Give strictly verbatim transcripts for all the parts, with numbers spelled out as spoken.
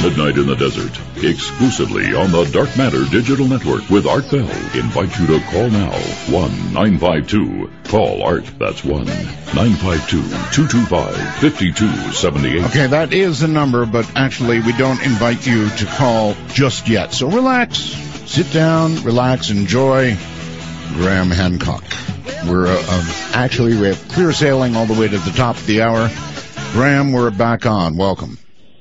Midnight in the Desert, exclusively on the Dark Matter Digital Network with Art Bell. Invite you to call now, one nine five two. Call Art, that's one nine five two, two two five, five two seven eight. Okay, that is the number, but actually we don't invite you to call just yet. So relax, sit down, relax, enjoy Graham Hancock. We're uh, uh, actually, we have clear sailing all the way to the top of the hour. Graham, we're back on. Welcome.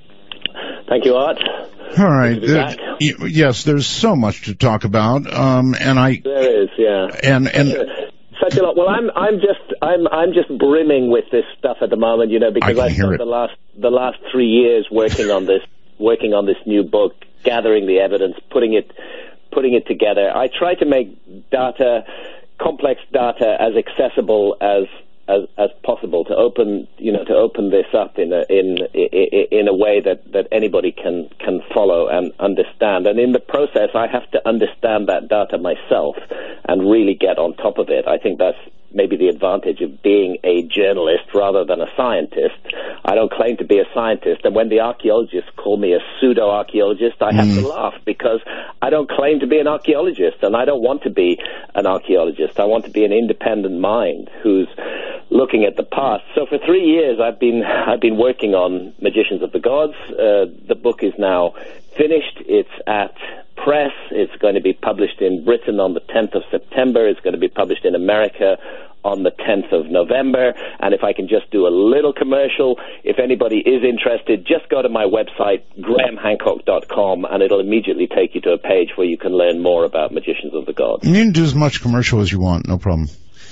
Thank you, Art. All right. Uh, y- yes, there's so much to talk about, um, and I. There is, yeah. And and. Such a lot. Well, I'm I'm just I'm I'm just brimming with this stuff at the moment, you know, because I I've spent the last the last three years working on this working on this new book, gathering the evidence, putting it putting it together. I try to make data, complex data, as accessible as as as possible, to open you know to open this up in a in in a way that that anybody can can follow and understand. And in the process, I have to understand that data myself and really get on top of it. I think that's maybe the advantage of being a journalist rather than a scientist. I don't claim to be a scientist, and when the archaeologists call me a pseudo-archaeologist, I have mm. to laugh, because I don't claim to be an archaeologist, and I don't want to be an archaeologist. I want to be an independent mind who's looking at the past. So for three years, I've been I've been working on Magicians of the Gods. Uh, the book is now finished. It's at press. It's going to be published in Britain on the tenth of September. It's going to be published in America on the tenth of November. And if I can just do a little commercial, if anybody is interested, just go to my website, graham hancock dot com, and it'll immediately take you to a page where you can learn more about Magicians of the Gods. You can do as much commercial as you want, no problem.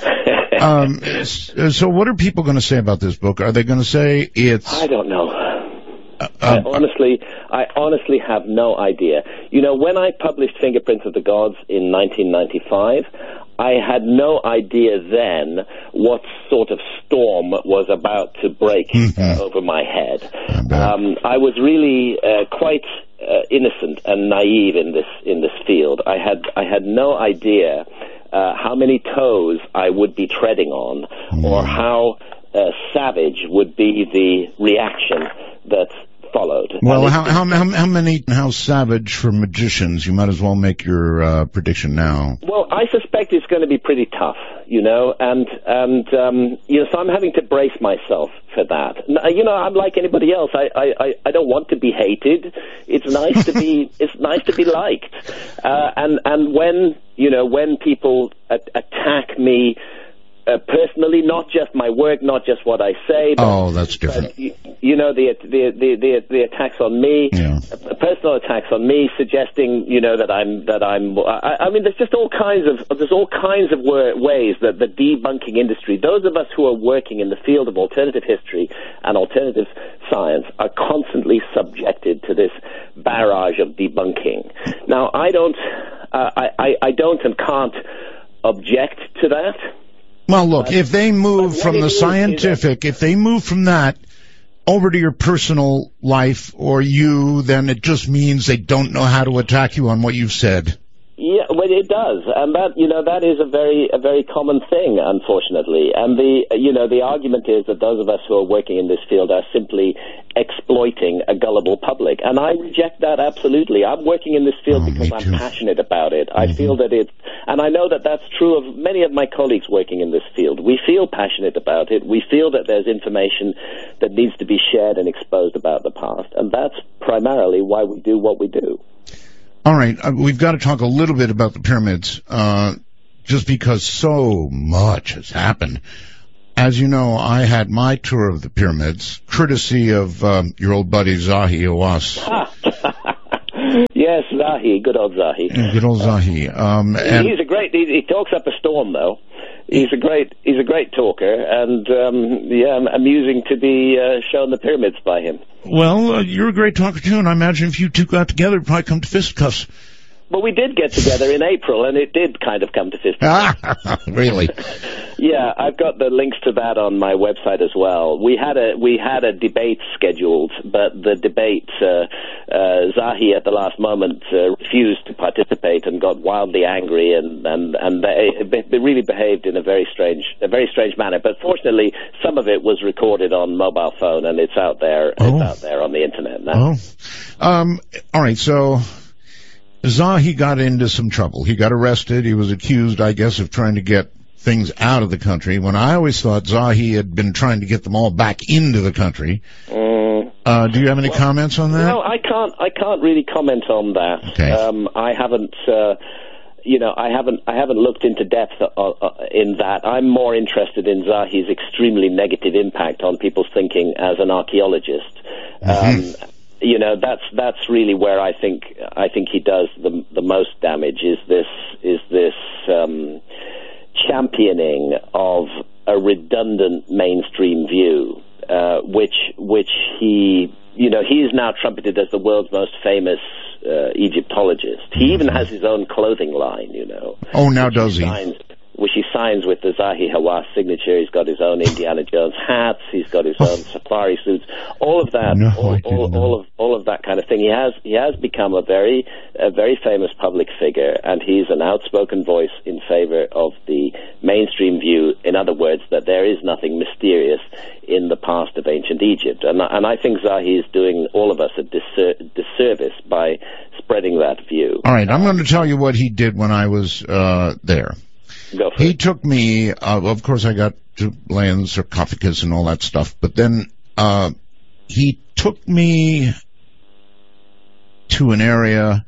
um, so what are people going to say about this book? Are they going to say it's... I don't know. Uh, I honestly, I honestly have no idea. You know, when I published Fingerprints of the Gods in nineteen ninety-five, I had no idea then what sort of storm was about to break uh, over my head. Um, I was really uh, quite uh, innocent and naive in this in this field. I had I had no idea uh, how many toes I would be treading on, mm. or how uh, savage would be the reaction that followed. Well, how, how how how many how savage for magicians? You might as well make your uh, prediction now. Well, I suspect it's going to be pretty tough, you know, and and um, you know, so I'm having to brace myself for that. You know, I'm like anybody else. I I, I don't want to be hated. It's nice to be it's nice to be liked, uh, and and when you know when people a- attack me. Uh, personally, not just my work, not just what I say. But, oh, that's different. But, you, you know, the, the the the the attacks on me, yeah. uh, personal attacks on me, suggesting, you know, that I'm that I'm. I, I mean, there's just all kinds of there's all kinds of ways that the debunking industry, those of us who are working in the field of alternative history and alternative science, are constantly subjected to this barrage of debunking. Now, I don't, uh, I, I I don't and can't object to that. Well, look, if they move from the scientific, if they move from that over to your personal life or you, then it just means they don't know how to attack you on what you've said. Yeah, well, it does, and that you know that is a very a very common thing, unfortunately. And the you know the argument is that those of us who are working in this field are simply exploiting a gullible public, and I reject that absolutely. I'm working in this field oh, because I'm passionate about it. Mm-hmm. I feel that it, and I know that that's true of many of my colleagues working in this field. We feel passionate about it. We feel that there's information that needs to be shared and exposed about the past, and that's primarily why we do what we do. All right, uh, we've got to talk a little bit about the pyramids, uh, just because so much has happened. As you know, I had my tour of the pyramids, courtesy of um, your old buddy Zahi Hawass. Yes, Zahi, good old Zahi. Yeah, good old Zahi. Um, and he's a great. He, he talks up a storm, though. He's a great. He's a great talker, and um, yeah, amusing to be uh, shown the pyramids by him. Well, uh, you're a great talker too, and I imagine if you two got together, it'd probably come to fisticuffs. Well, we did get together in April, and it did kind of come to fisticuffs. Really? Yeah, I've got the links to that on my website as well. We had a we had a debate scheduled, but the debate uh, uh, Zahi at the last moment uh, refused to participate and got wildly angry, and and and they, they really behaved in a very strange a very strange manner. But fortunately, some of it was recorded on mobile phone, and it's out there. Oh. It's out there on the internet now. Oh, um, all right. So Zahi got into some trouble. He got arrested. He was accused, I guess, of trying to get things out of the country, when I always thought Zahi had been trying to get them all back into the country. Mm. Uh, do you have any well, comments on that? No, I can't. I can't really comment on that. Okay. Um, I haven't. Uh, you know, I haven't. I haven't looked into depth uh, uh, in that. I'm more interested in Zahi's extremely negative impact on people's thinking as an archaeologist. Mm-hmm. Um, you know, that's that's really where I think I think he does the the most damage. Is this is this. Um, championing of a redundant mainstream view, uh, which which he, you know, he is now trumpeted as the world's most famous uh, Egyptologist. He even has his own clothing line, you know. Oh, now does he? Signs, which he signs with the Zahi Hawass signature. He's got his own Indiana Jones hats. He's got his own safari suits. All of that, no, all, all, all of all of that kind of thing. He has he has become a very a very famous public figure, and he's an outspoken voice in favor of the mainstream view. In other words, that there is nothing mysterious in the past of ancient Egypt, and and I think Zahi is doing all of us a disser- disservice by spreading that view. All right, I'm going to tell you what he did when I was uh, there. Go for He it. took me, uh, of course I got to lay in the sarcophagus and all that stuff, but then uh, he took me to an area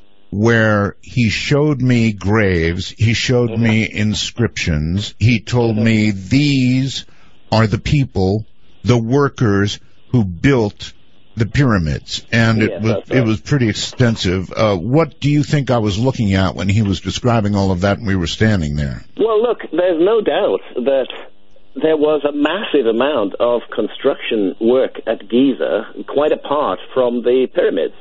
where he showed me graves, he showed mm-hmm. me inscriptions, he told mm-hmm. me these are the people, the workers who built the pyramids, and yeah, it was right. it was pretty extensive. Uh, what do you think I was looking at when he was describing all of that and we were standing there? Well, look, there's no doubt that there was a massive amount of construction work at Giza, quite apart from the pyramids.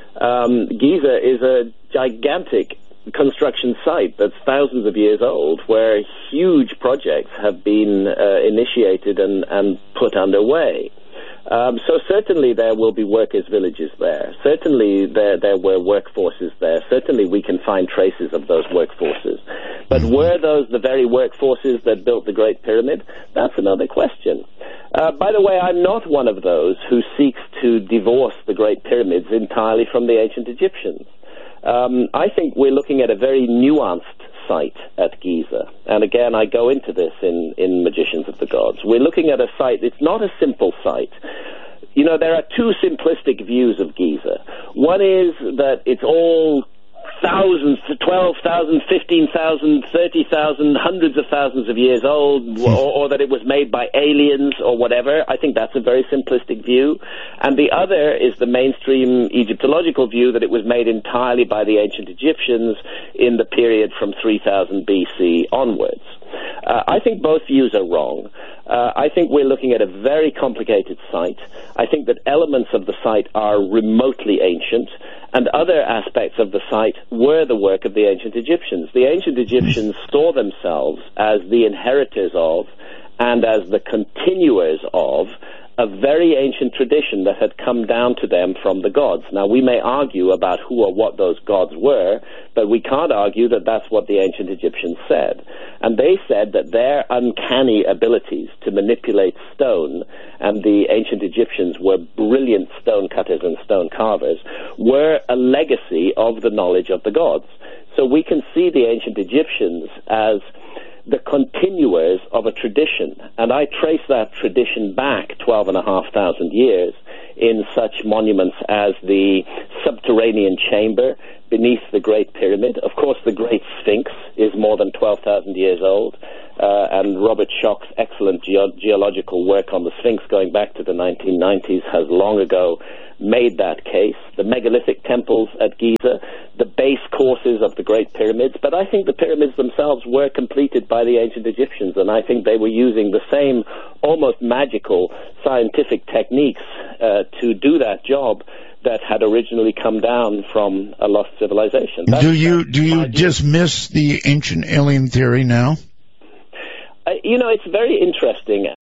Um, Giza is a gigantic construction site that's thousands of years old, where huge projects have been uh, initiated and, and put underway. Um, so certainly there will be workers' villages there. Certainly there there were workforces there. Certainly we can find traces of those workforces. But were those the very workforces that built the Great Pyramid? That's another question. Uh, by the way, I'm not one of those who seeks to divorce the Great Pyramids entirely from the ancient Egyptians. Um, I think we're looking at a very nuanced site at Giza. And again, I go into this in, in Magicians of the Gods. We're looking at a site, it's not a simple site. You know, there are two simplistic views of Giza. One is that it's all thousands, twelve thousand, fifteen thousand, thirty thousand, hundreds of thousands of years old, or, or that it was made by aliens or whatever. I think that's a very simplistic view. And the other is the mainstream Egyptological view that it was made entirely by the ancient Egyptians in the period from three thousand B C onwards. Uh, I think both views are wrong. Uh, I think we're looking at a very complicated site. I think that elements of the site are remotely ancient, and other aspects of the site were the work of the ancient Egyptians. The ancient Egyptians saw themselves as the inheritors of and as the continuers of a very ancient tradition that had come down to them from the gods. Now, we may argue about who or what those gods were, but we can't argue that that's what the ancient Egyptians said. And they said that their uncanny abilities to manipulate stone, and the ancient Egyptians were brilliant stone cutters and stone carvers, were a legacy of the knowledge of the gods. So we can see the ancient Egyptians as the continuers of a tradition, and I trace that tradition back twelve and a half thousand years in such monuments as the subterranean chamber beneath the Great Pyramid. Of course, the Great Sphinx is more than twelve thousand years old, uh, and Robert Schoch's excellent ge- geological work on the Sphinx going back to the nineteen nineties has long ago made that case. The megalithic temples at Giza, the base courses of the Great Pyramids, but I think the pyramids themselves were completed by the ancient Egyptians, and I think they were using the same almost magical scientific techniques uh, to do that job that had originally come down from a lost civilization. That's, do you do you dismiss the ancient alien theory now? Uh, you know, it's very interesting, and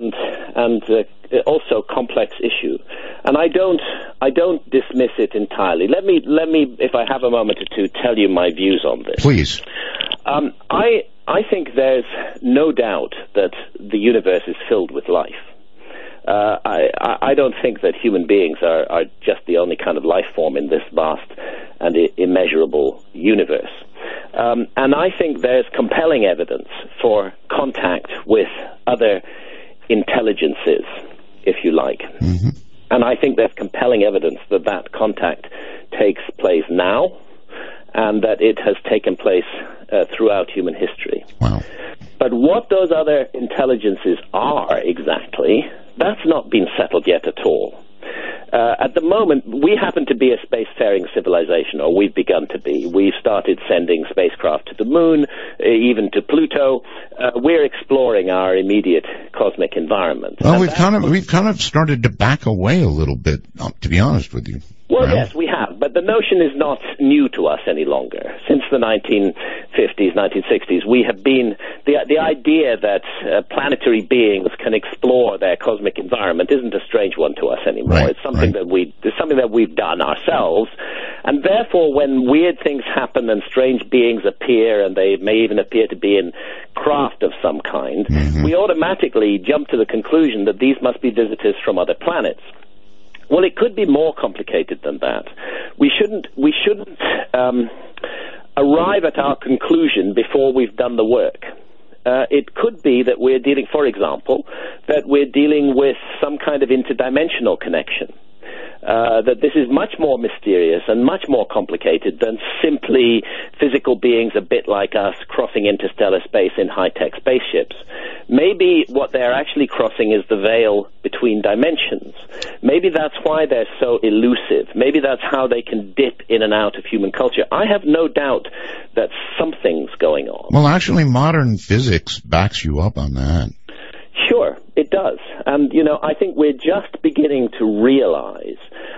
and uh, also complex issue, and I don't I don't dismiss it entirely. Let me let me, if I have a moment or two, tell you my views on this. Please. Um, I I think there's no doubt that the universe is filled with life. Uh, I, I don't think that human beings are, are just the only kind of life form in this vast and I- immeasurable universe. Um, and I think there's compelling evidence for contact with other intelligences, if you like. Mm-hmm. And I think there's compelling evidence that that contact takes place now and that it has taken place uh, throughout human history. Wow. But what those other intelligences are exactly, that's not been settled yet at all. Uh, at the moment, we happen to be a spacefaring civilization, or we've begun to be. We've started sending spacecraft to the moon, uh, even to Pluto. Uh, we're exploring our immediate cosmic environment. Well, And we've kind of we've kind of started to back away a little bit, to be honest with you. Well, Well, yes, we have, but the notion is not new to us any longer. Since the nineteen fifties, nineteen sixties, we have been, the the idea that uh, planetary beings can explore their cosmic environment isn't a strange one to us anymore. Right, it's something right. that we, it's something that we've done ourselves, and therefore when weird things happen and strange beings appear, and they may even appear to be in craft of some kind, Mm-hmm. we automatically jump to the conclusion that these must be visitors from other planets. Well, it could be more complicated than that. We shouldn't we shouldn't um, arrive at our conclusion before we've done the work. Uh, it could be that we're dealing, for example, that we're dealing with some kind of interdimensional connection. Uh, that this is much more mysterious and much more complicated than simply physical beings a bit like us crossing interstellar space in high-tech spaceships. Maybe what they're actually crossing is the veil between dimensions. Maybe that's why they're so elusive. Maybe that's how they can dip in and out of human culture. I have no doubt that something's going on. Well, actually, modern physics backs you up on that. Sure, it does. And, you know, I think we're just beginning to realize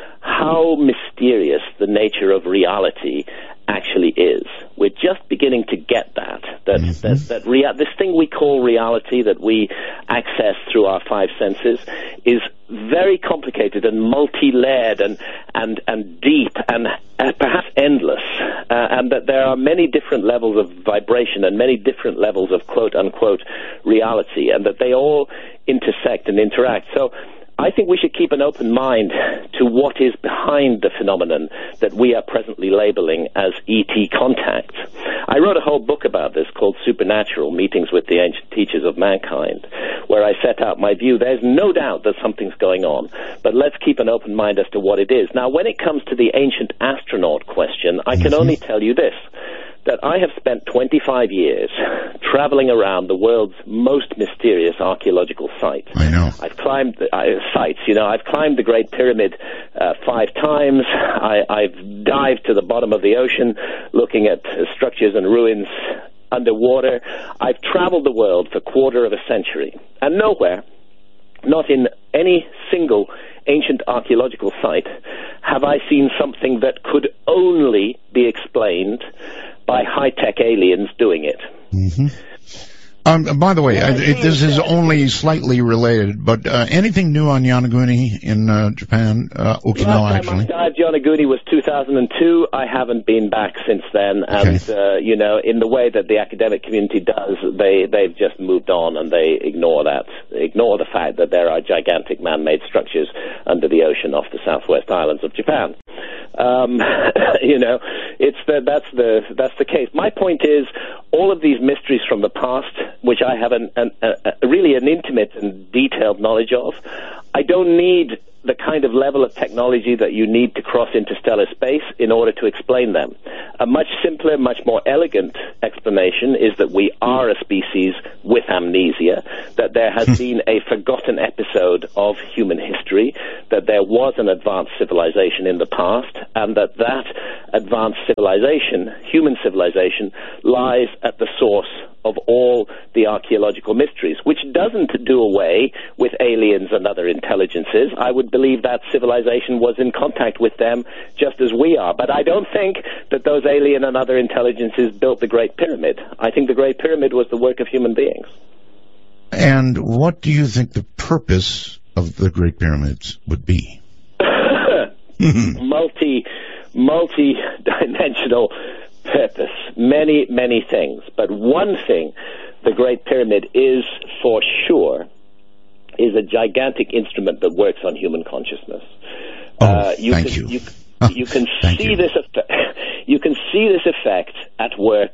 how mysterious the nature of reality actually is. We're just beginning to get that. That, Mm-hmm. that, that rea- this thing we call reality that we access through our five senses is very complicated and multi-layered and, and, and deep and uh, perhaps endless. Uh, and that there are many different levels of vibration and many different levels of quote-unquote reality, and that they all intersect and interact. So I think we should keep an open mind to what is behind the phenomenon that we are presently labeling as E T contact. I wrote a whole book about this called Supernatural, Meetings with the Ancient Teachers of Mankind, where I set out my view. There's no doubt that something's going on, but let's keep an open mind as to what it is. Now, when it comes to the ancient astronaut question, I can only tell you this, that I have spent twenty-five years traveling around the world's most mysterious archaeological sites. I know. I've climbed the, uh, sites, you know, I've climbed the Great Pyramid uh, five times. I, I've dived to the bottom of the ocean looking at uh, structures and ruins underwater. I've traveled the world for a quarter of a century, and nowhere, not in any single ancient archaeological site, have I seen something that could only be explained by high-tech aliens doing it. Mm-hmm. Um, by the way, I, it, this is only slightly related, but uh, anything new on Yonaguni in uh, Japan? Uh, Okinawa, Last actually. time I dived Yonaguni was two thousand two. I haven't been back since then, and Okay. uh, you know, in the way that the academic community does, they they've just moved on and they ignore that, ignore the fact that there are gigantic man-made structures under the ocean off the southwest islands of Japan. Um, you know, it's the, that's the that's the case. My point is, all of these mysteries from the past, which I have an, an, a, a, really an intimate and detailed knowledge of, I don't need the kind of level of technology that you need to cross interstellar space in order to explain them. A much simpler, much more elegant explanation is that we are a species with amnesia, that there has been a forgotten episode of human history, that there was an advanced civilization in the past, and that that advanced civilization, human civilization, lies at the source of all the archaeological mysteries, which doesn't do away with aliens and other intelligences. I would believe that civilization was in contact with them just as we are. But I don't think that those alien and other intelligences built the Great Pyramid. I think the Great Pyramid was the work of human beings. And what do you think the purpose of the Great Pyramids would be? multi, multi-dimensional purpose. Many, many things. But one thing the Great Pyramid is for sure is a gigantic instrument that works on human consciousness. Oh, uh, you thank can, you. You, you can see you. this effect. You can see this effect at work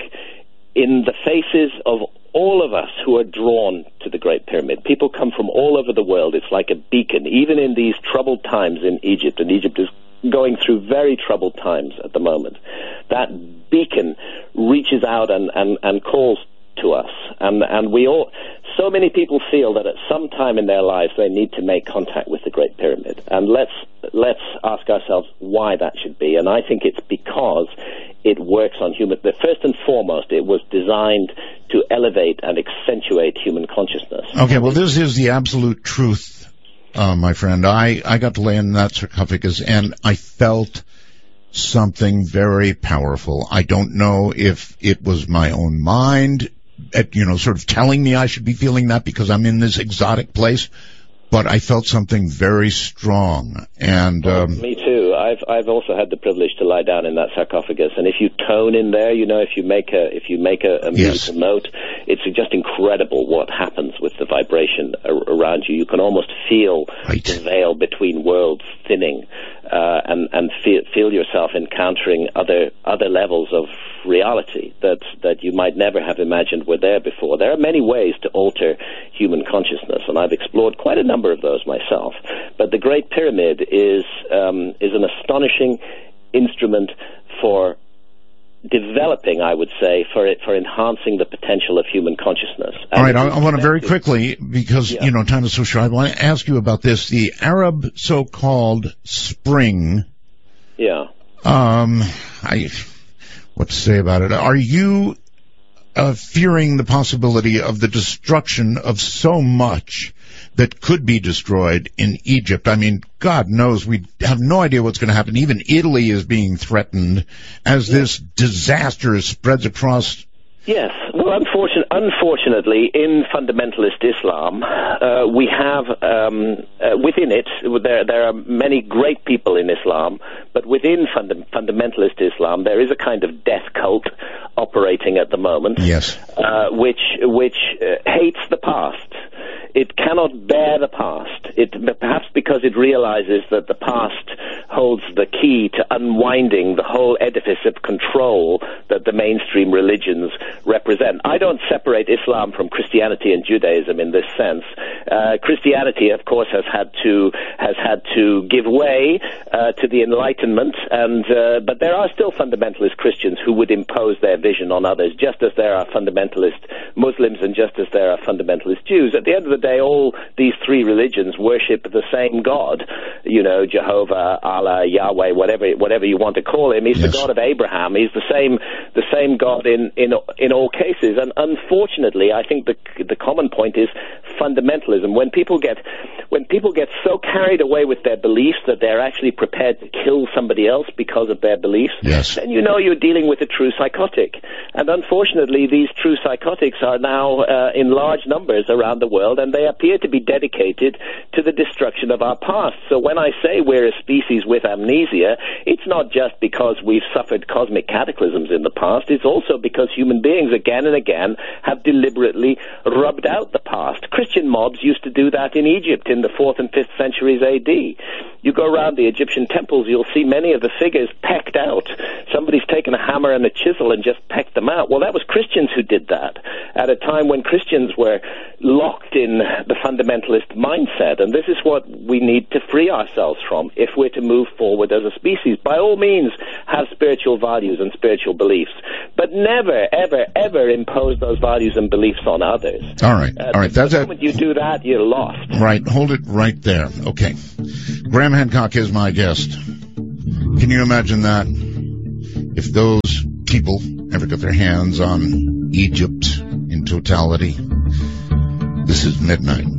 in the faces of all of us who are drawn to the Great Pyramid. People come from all over the world. It's like a beacon, even in these troubled times in Egypt, and Egypt is going through very troubled times at the moment. That beacon reaches out and, and, and calls to us, and, and we all, so many people feel that at some time in their lives they need to make contact with the Great Pyramid, and let's let's ask ourselves why that should be. And I think it's because it works on human. The first and foremost, it was designed to elevate and accentuate human consciousness. Okay, well, this is the absolute truth, uh, my friend. I I got to lay in that sarcophagus, and I felt something very powerful. I don't know if it was my own mind, at, you know, sort of telling me I should be feeling that because I'm in this exotic place, but I felt something very strong. And um, me too. I've I've also had the privilege to lie down in that sarcophagus, and if you tone in there, you know, if you make a if you make a, a musical yes. note, it's just incredible what happens with the vibration ar- around you. You can almost feel right. the veil between worlds thinning, uh, and and feel feel yourself encountering other other levels of reality that that you might never have imagined were there before. There are many ways to alter human consciousness, and I've explored quite a number of those myself. But the Great Pyramid is um, is an astonishing instrument for developing, I would say, for it, for enhancing the potential of human consciousness. And all right, I, I want to very quickly, because, yeah. you know, time is so short, I want to ask you about this. The Arab so-called Spring. Yeah. Um, I, what to say about it? Are you uh, fearing the possibility of the destruction of so much that could be destroyed in Egypt? I mean, God knows we have no idea what's going to happen. Even Italy is being threatened as this disaster spreads across. Yes. Well, unfortunately, unfortunately in fundamentalist Islam, uh, we have, um, uh, within it, there, there are many great people in Islam, but within funda- fundamentalist Islam, there is a kind of death cult operating at the moment, yes, uh, which, which uh, hates the past. It cannot bear the past, it, perhaps because it realizes that the past holds the key to unwinding the whole edifice of control that the mainstream religions represent. I don't separate Islam from Christianity and Judaism in this sense. Uh, Christianity, of course, has had to has had to give way uh, to the Enlightenment, and uh, but there are still fundamentalist Christians who would impose their vision on others, just as there are fundamentalist Muslims and just as there are fundamentalist Jews. At the end of the day, all these three religions worship the same God. You know, Jehovah, Allah, Yahweh, whatever whatever you want to call him. He's yes. the God of Abraham. He's the same the same God in in in all cases. And unfortunately, I think the the common point is fundamentalism. When people get when people get so carried away with their beliefs that they're actually prepared to kill somebody else because of their beliefs, yes. then you know you're dealing with a true psychotic. And unfortunately, these true psychotics are now uh, in large numbers around the world, and they appear to be dedicated to the destruction of our past. So when I say we're a species with amnesia, it's not just because we've suffered cosmic cataclysms in the past. It's also because human beings again and again have deliberately rubbed out the past. Christian mobs used to do that in Egypt in the fourth and fifth centuries A D. You go around the Egyptian temples, you'll see many of the figures pecked out. Somebody's taken a hammer and a chisel and just pecked them out. Well, that was Christians who did that at a time when Christians were locked in the fundamentalist mindset. And this is what we need to free ourselves from if we're to move forward as a species. By all means, have spiritual values and spiritual beliefs, but never, ever, ever impose those values and beliefs on others. All right. Uh, All right. The That's moment a... you do that, you're lost. Right. Hold it right there. Okay. Graham Hancock is my guest. Can you imagine that? If those people ever got their hands on Egypt in totality. This is Midnight.